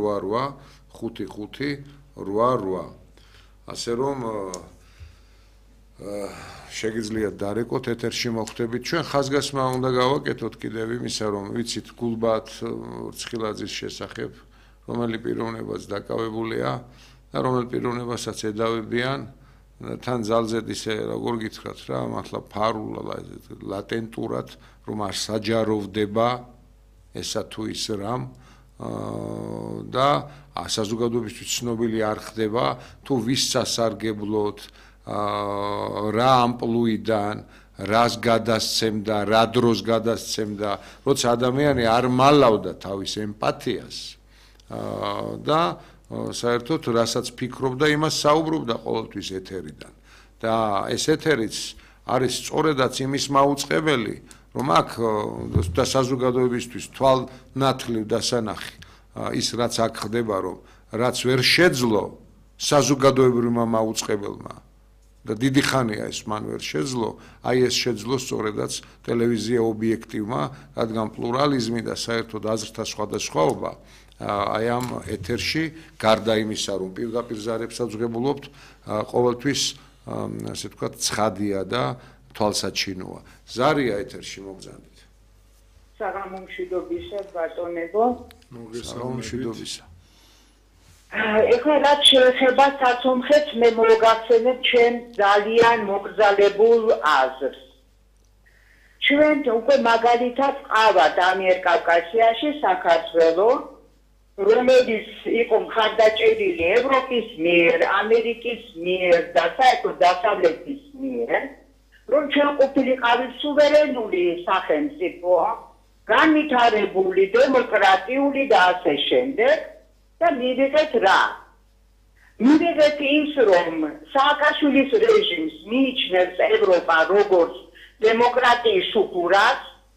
8-5-5-8-8 ასე რომ შეგიძლიათ დარეკოთ ეთერში მოხვდებით ჩვენ ხაზგასმა უნდა გავაკეთოთ კიდევ იმისა რომ ვიცით გულბათ ვრცხილაძის შესახებ რომელი პიროვნებაც დაკავებულია და რომელ პიროვნებასაც ედავებიან თან ძალზედ ისე როგორ გითხრათ რა მართლა ფარულა ლატენტურად რომ არ საჯაროვდება ესა თუ ის რამ და საზოგადოებისთვის ცნობილი არ ხდება თუ ვის სასარგებლოდ რა ამპლუიდან რას გადასცემდა რა დროს გადასცემდა როცა ადამიანი არ მალავდა თავის ემპათიას და საერთოდ რასაც ფიქრობდა იმას საუბრობდა ყოველთვის ეთერიდან და ეს ეთერიც არის სწორედაც იმის მაუწყებელი რომ აქ და საზოგადოებისთვის თვალნათლივ დასანახი ის რაც აქ ხდება რომ რაც ვერ შეძლო საზოგადოებრივმა მაუწყებელმა და დიდი ხანია ეს მან ვერ შეძლო აი ეს შეძლო სწორედაც ტელევიზია ობიექტივმა რადგან პლურალიზმი და საერთოდ აზრთა სხვადასხვაობა აი ამ ეთერში გარდა იმისა რომ პირდაპირ ზარებსაც ვღებულობთ ყოველთვის ასე ვთქვათ ცხადია და თვალსაჩინოა ზარია ეთერში მოგზავნით საღამომშვიდობისა ბატონებო მოგესალმებით ეხლა რაც შეეხება საწომხეთს მე მოგახსენებ ჩვენ ძალიან მოგზალებულ აზრს ჩვენ უკვე მაგალითად ყავთ ამიერკავკასიაში საქართველო რომელიც იყო მხარდაჭერილი ევროპის მიერ ამერიკის მიერ და საერთოდ დასავლეთის მიერ რომ ჩვენ ყოფილიყავით სუვერენული სახელმწიფო განვითარებული დემოკრატიული და ასე შემდეგ და მივიღეთ რა მივიღეთ ის რომ სააკაშვილის რეჟიმს მიიჩნევს ევროპა როგორც დემოკრატიის შუქურას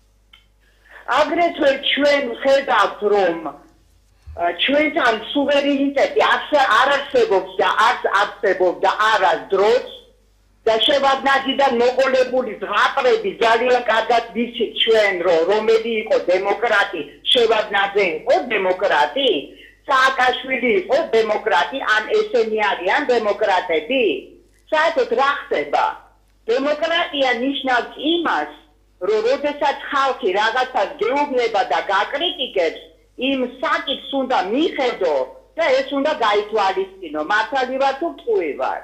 აგრეთვე ჩვენ ხედავთ რომ ჩვენთან სუვერენიტეტი არ არსებობს და არც არსებობდა არასდროს და შევადნაძიდან მოყოლებული ზღაპრები ძალიან კარგად ვიცით ჩვენ რომელი იყო დემოკრატი შევადნაძე იყო დემოკრატი სააკაშვილი იყო დემოკრატი ან ესენი არიან დემოკრატები საერთოდ რა ხდება დემოკრატია ნიშნავს იმას რომ როდესაც ხალხი რაღაცას გეუბნება და გაკრიტიკებს იმ საკითხს უნდა მიხედო და ეს უნდა გაითვალისწინო მართალი ვარ თუ ტყუი ვარ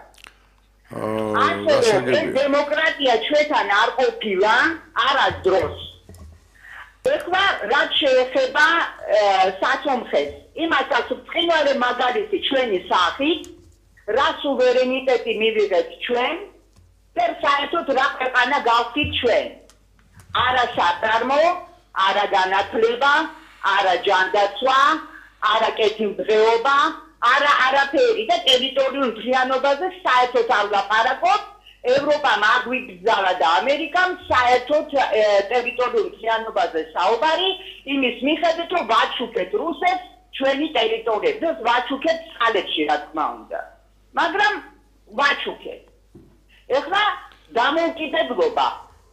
ასე რომ დემოკრატია ჩვენთან არ ყოფილა არასდროს ეხლა რაც შეეხება საწომხეთს იმასაც ვწყინვალე მაგალითი ჩვენი სახით რა სუვერენიტეტი მივიღეთ ჩვენ და საერთოდ რა ქვეყანა გავხდით ჩვენ არა საწარმო არა განათლება არა ჯანდაცვა არა კეთილდღეობა არაფერი და ტერიტორიულ მთლიანობაზე საერთოდ არ ვლაპარაკობ ევროპამ აგვიგზავნა და ამერიკამ საერთოდ ტერიტორიულ მთლიანობაზე საუბარი იმის მიხედვით რომ ვაჩუქეთ რუსებს ჩვენი ტერიტორიებზე ვაჩუქეთ ხალხში რა თქმა უნდა მაგრამ ვაჩუქეთ ეხლა დამოუკიდებლობა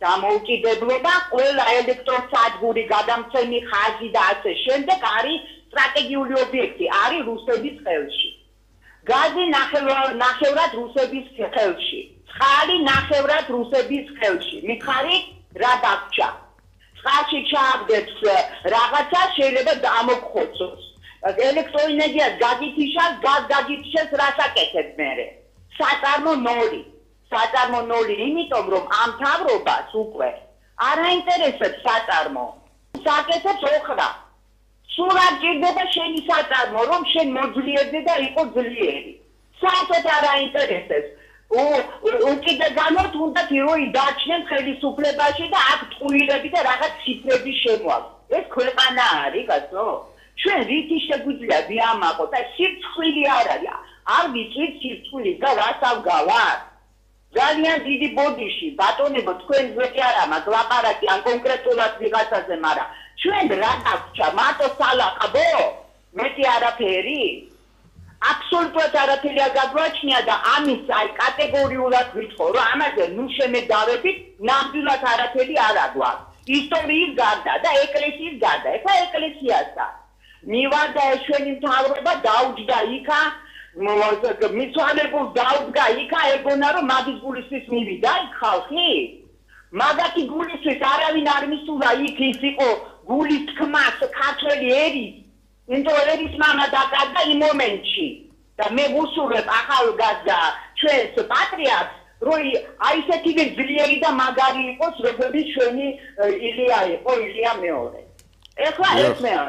ყველა ელექტროსადგური გადამცემი ხაზი და ასე შემდეგ არის სტრატეგიული ობიექტი არის რუსების ხელში გაზი ნახევრად რუსების ხელში წყალი ნახევრად რუსების ხელში მიხარით რა დაგჭა წყალში ჩააგდებს რაღაცა შეიძლება დამოგხოცოს ელექტროენერგიას გაგითიშას გაზ გაგითიშეს რას აკეთებ მერე საწარმო ნოლი იმიტომ რომ ამ მთავრობას უკვე არ აინტერესებს საწარმო საკეთებს ოხრა სულ არ ჭირდება შენი საწარმო რომ შენ მოძლიერდე და იყო ძლიერი საერთოდ არ აინტერესებს უკიდურესად უნდა თიროი დაჩნენ ხელისუფლებაში და აქ ტყუილები და რაღაც ციფრები შემოაქვს ეს ქვეყანა არის გასო ჩვენ რითი შეგვიძლია ვიამაყოთ და სირცხვილი არ არის არ ვიცით სირცხვილი და რას ავგავართ ძალიან დიდი ბოდიში ბატონებო თქვენ ზეთი არა მაგ ლაპარაკი ან კონკრეტულად ვიღაცაზე მაგრამ ჩვენ რა დაგჭა მარტო სალაყბო მეტი არაფერი აბსოლუტურად არაფერი არ გაგვაჩნია და ამის აი კატეგორიულად ვითხოვ რომ ამაზე ნუ შემედავებით ნამდვილად არაფერი არ აგვაქვს ისტორიის გარდა და ეკლესიის გარდა ეხლა ეკლესიასა მივარდა ჩვენი მთავრობა დაუჯდა იქა მიცვალებულ დაუდგა იქა ეგონა რომ მაგის გულისთვის მივიდა იქ ხალხი მაგათი გულისთვის არავინ არ მისულა იქ ის იყო გულის თქმას ქართველი ერის იმიტომ ერის მამა დაკარგა იმ მომენტში და მე ვუსურვებ ახალგაზრდა ჩვენს პატრიოტს რომ აი ესეთი ძლიერი და მაგარი იყოს როგორც ჩვენი ილია იყო ილია მეორე ეხლა ეს მე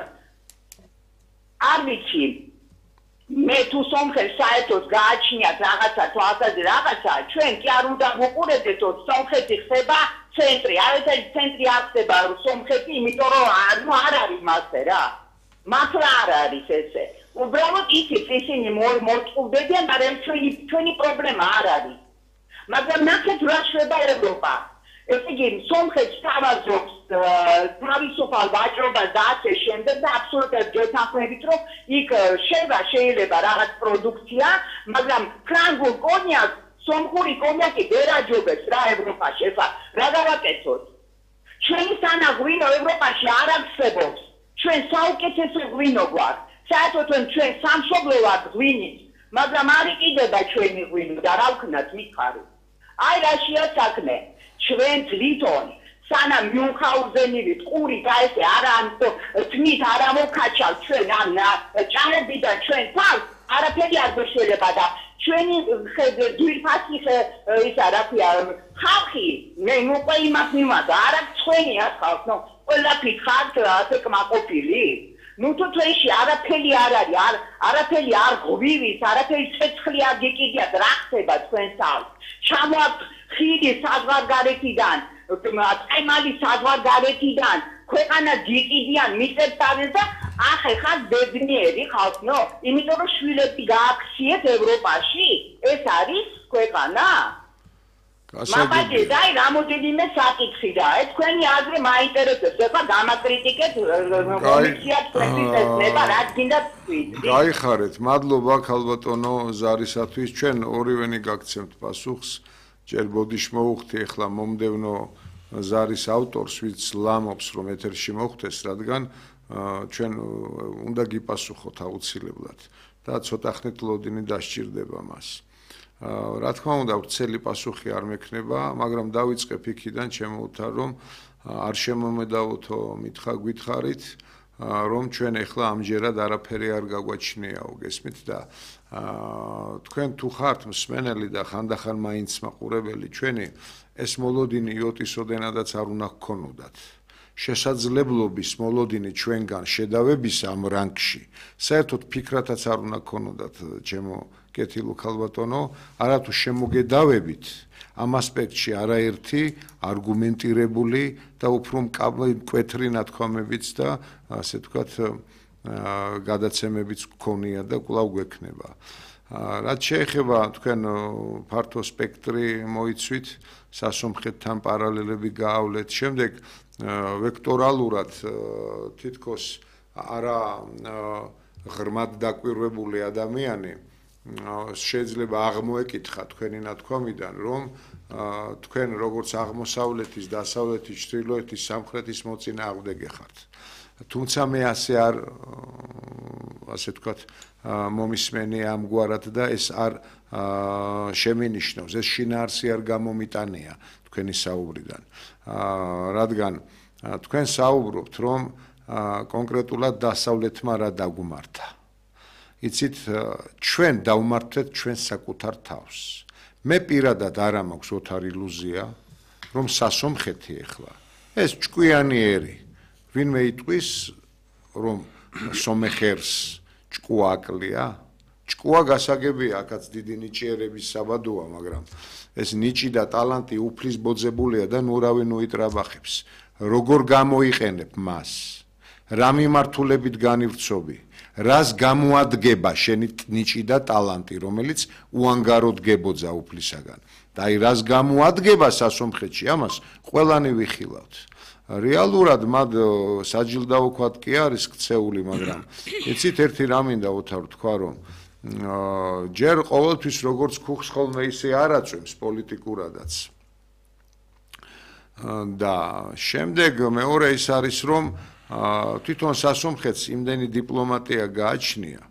არ ვიცი მე თუ სომხებს საერთოდ გააჩნიათ რაღაცა თვალსაჩინო რაღაცა ჩვენ კი არ უნდა ვუყურებდეთ რომ სომხეთი ხდება ცენტრი არაერთი ცენტრი არ ხდება სომხეთი იმიტომ რომ არ არის მასე რა მართლა არ არის ესე უბრალოდ ისინი მოწყობდნენ მაგრამ ჩვენი პრობლემა არ არის მაგრამ ნახეთ რა ხდება ევროპა ესე იგი სომხეთს თავაზობს თავისუფალ ვაჭრობას და ასე შემდეგ და აბსოლუტურად გეთანხმებით რომ იქ შეიძლება რაღაც პროდუქცია მაგრამ ფრანგულ კონიაკს სომხური კონიაკი ვერ აჯობებს რა ევროპაში ეხლა რა გავაკეთოთ ჩვენი სანა ღვინო ევროპაში არ არსებობს ჩვენ საუკეთესო ღვინო გვაქვს საერთოდ ჩვენ სამშობლო ვართ ღვინის მაგრამ არ იყიდება ჩვენი ღვინო და რა ვქნათ მითხარი აი რაშია საქმე ჩვენ თვითონ სანამ მიუნხაუზენივი ყური და ესე არა თმით არ ამოქაჩავ ჩვენ ამ ჭარები და ჩვენ თავს არაფერი არ გვეშველება და ჩვენი ძვირფასი ისა რა ქვია ხალხი მე უკვე იმას მიმადა არა ჩვენია ხალხი ნუ ყველაფერი ხართ ასე კმაყოფილი ნუ თუ ჩვენში არაფერი არ არის არაფერი არ ღვივის არაფერი ცეცხლი არ გეკიდიათ რა ხდება თქვენ თავს ჩამოაქვთ ხიდი საზღვარგარეთიდან წემალი საზღვარგარეთიდან ქვეყანა გიკიდიან მიწებთან და ახლა ბედნიერი ხალხნო იმიტომ რომ შვილები გააქციეთ ევროპაში ეს არის ქვეყანა მაგალითად აი რამოდენიმე საკითხი და თქვენი აზრი მაინტერესებს ეხლა გამაკრიტიკეთ კომისია თქვენთვის ესნება რა გინდა თქვით გაიხარეთ მადლობა ქალბატონო ზარისათვის ჩვენ ორივენი გაგცემთ პასუხს ჯერ ბოდიშ მოუხდი ეხლა მომდევნო ზარის ავტორს ვიც ლამობს რომ ეთერში მოხვდეს რადგან ჩვენ უნდა გიპასუხოთ აუცილებლად და ცოტა ხნით ლოდინი დასჭირდება მას რა თქმა უნდა ვრცელი პასუხი არ მექნება მაგრამ დავიწყებ იქიდან ჩემოუთავ რომ არ შემომედავოთო მითხა გითხარით რომ ჩვენ ეხლა ამჯერად არაფერი არ გაგვაჩნიაო გესმით და თქვენ თუ ხართ მსმენელი და ხანდახან მაინც მაყურებელი ჩვენი ეს მოლოდინი იოტის ოდენადაც არ უნდა გქონოდათ შესაძლებლობის მოლოდინი ჩვენგან შედავების ამ რანგში საერთოდ ფიქრათაც არ უნდა გქონოდათ ჩემო კეთილო ქალბატონო არათუ შემოგედავებით ამ ასპექტში არაერთი არგუმენტირებული და უფრო მკვეთრი ნათქვამებიც და ასე ვთქვათ გადაცემებიც გქონია და კვლავ გვექნება რაც შეეხება თქვენ ფართო სპექტრი მოიცვით სასომხეთთან პარალელები გაავლეთ შემდეგ ვექტორალურად თითქოს არა ღრმად დაკვირვებული ადამიანი შეიძლება აღმოეკითხა თქვენი ნათქვამიდან რომ თქვენ როგორც აღმოსავლეთის, დასავლეთის, ჩრდილოეთის, სამხრეთის მოწინააღმდეგე ხართ. თუმცა მე ასე არ ასე ვთქვათ მომისმენი ამგვარად და ეს არ შემინიშნავს, ეს შინაარსი არ გამომიტანია თქვენი საუბრიდან. რადგან თქვენ საუბრობთ რომ კონკრეტულად დასავლეთმა რა დაგუმართა. იცით ჩვენ დავმართვეთ ჩვენ საკუთარ თავს. მე პირადად არ მაქვს ოთარ ილუზია რომ სასომხეთი ეხლა ეს ჭკვიანიერი ვინმე იტყვის რომ სომეხერს ჭკუა აკლია ჭკუა გასაგებია აქაც დიდი ნიჭიერების საბადოა მაგრამ ეს ნიჭი და ტალანტი უფლის ბოძებულია და ნურავინ უიტრაბახებს როგორ გამოიყენებ მას რა მიმართულებით განივრცობი რას გამოადგება შენი ნიჭი და ტალანტი რომელიც უანგაროდ გებოძა უფლისაგან და აი რას გამოადგება სასომხეთში ამას ყველანი ვიხილავთ რეალურად მად საჯილდაო ვქოთ კი არის ქცეული მაგრამ იცით ერთი რა მინდა უთავ თქვა რომ ჯერ ყოველთვის როგორც ქუხს ხოლმე ისე არაწვევს პოლიტიკურადაც და შემდეგ მეორე ის არის რომ თვითონ სასომხეთს იმდენი დიპლომატია გააჩნია